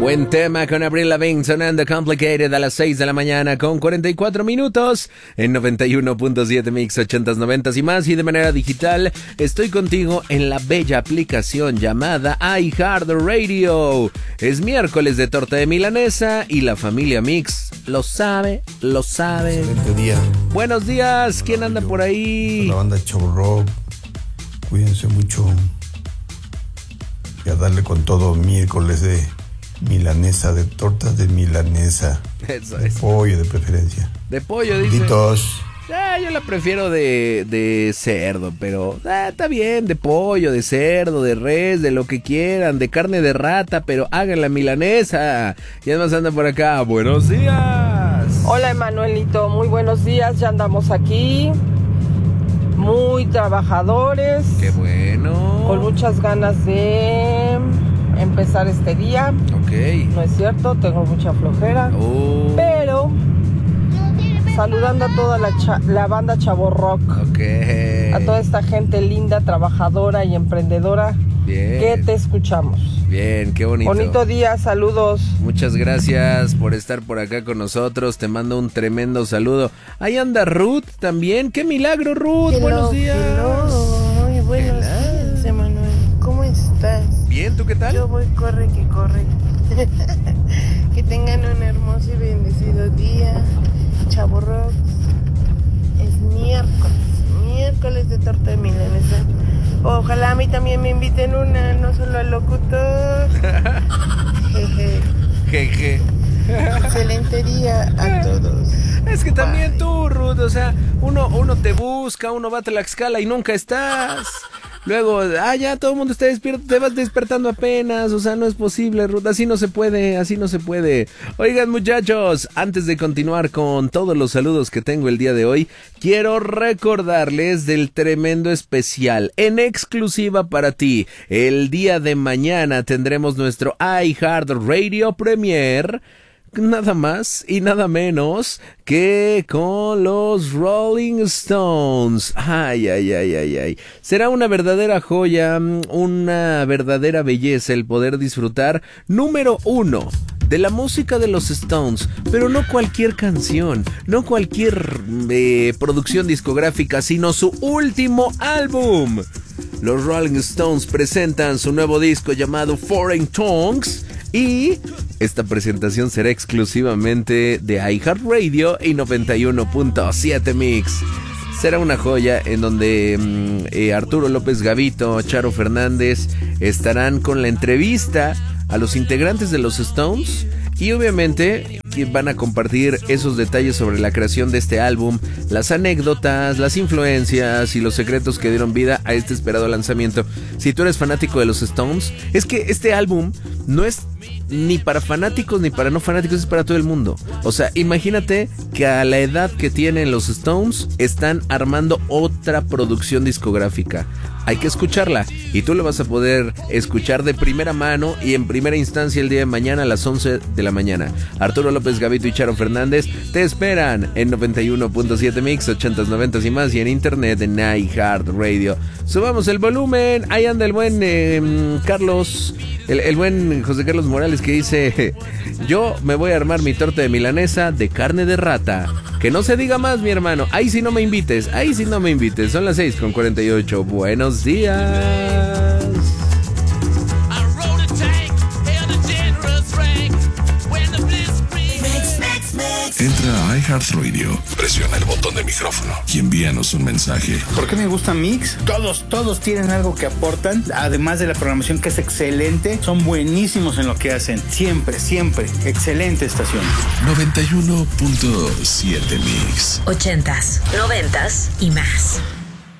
Buen tema con Avril Lavigne sonando Complicated a las 6 de la mañana con 44 minutos en 91.7 Mix 80s, 90s y más, y de manera digital estoy contigo en la bella aplicación llamada iHeartRadio. Es miércoles de torta de milanesa y la familia Mix lo sabe. Excelente día. Buenos días, ¿quién anda por ahí? La banda Chavo Rock, cuídense mucho y a darle con todo miércoles de milanesa, de tortas de milanesa. Eso de es. pollo de preferencia. De pollo, dice. Ditos. Yo la prefiero de cerdo, pero está bien, de pollo, de cerdo, de res, de lo que quieran, de carne de rata, pero hagan la milanesa. Y además anda por acá. Buenos días. Hola, Emanuelito, muy buenos días, ya andamos aquí. Muy trabajadores. Qué bueno. Con muchas ganas de empezar este día. Ok. No es cierto, tengo mucha flojera. Pero saludando a toda la banda Chavo Rock. Ok. A toda esta gente linda, trabajadora y emprendedora. Bien. Que te escuchamos. Bien, qué bonito. Bonito día, saludos. Muchas gracias por estar por acá con nosotros. Te mando un tremendo saludo. Ahí anda Ruth también. ¡Qué milagro, Ruth! Buenos días. Muy buenos días, Emanuel. ¿Cómo estás? Bien, ¿tú qué tal? Yo voy, corre. Que tengan un hermoso y bendecido día. Chavo Rock. Es miércoles de torta de milanesa. Ojalá a mí también me inviten una, no solo al locutor. Jeje. Excelente día a todos. Es que también tú, Ruth, o sea, uno te busca, uno va a Tlaxcala y nunca estás. Luego, ya todo el mundo está despierto, te vas despertando apenas, o sea, no es posible, Ruth, así no se puede. Oigan, muchachos, antes de continuar con todos los saludos que tengo el día de hoy, quiero recordarles del tremendo especial en exclusiva para ti. El día de mañana tendremos nuestro iHeartRadio Premiere, nada más y nada menos que con los Rolling Stones. Ay. Será una verdadera joya, una verdadera belleza el poder disfrutar, número 1, de la música de los Stones, pero no cualquier canción, no cualquier producción discográfica, sino su último álbum. Los Rolling Stones presentan su nuevo disco llamado Foreign Tongues y esta presentación será exclusivamente de iHeartRadio y 91.7 Mix. Será una joya en donde Arturo López Gavito, Charo Fernández estarán con la entrevista a los integrantes de los Stones y obviamente van a compartir esos detalles sobre la creación de este álbum, las anécdotas, las influencias y los secretos que dieron vida a este esperado lanzamiento. Si tú eres fanático de los Stones, es que este álbum no es ni para fanáticos ni para no fanáticos, es para todo el mundo. O sea, imagínate que a la edad que tienen los Stones están armando otra producción discográfica. Hay que escucharla y tú lo vas a poder escuchar de primera mano y en primera instancia el día de mañana a las 11 de la mañana. Arturo López Gavito y Charo Fernández te esperan en 91.7 Mix, 80s, 90s y más, y en internet en iHeartRadio. Subamos el volumen. Ahí anda el buen Carlos, el buen José Carlos Morales, que dice: yo me voy a armar mi torta de milanesa de carne de rata. Que no se diga más, mi hermano. Ahí sí no me invites. Son las 6:48. Buenos días. Entra a iHeartRadio, presiona el botón de micrófono y envíanos un mensaje. ¿Por qué me gusta Mix? Todos tienen algo que aportan, además de la programación que es excelente. Son buenísimos en lo que hacen. Siempre. Excelente estación. 91.7 Mix. 80s, 90s y más.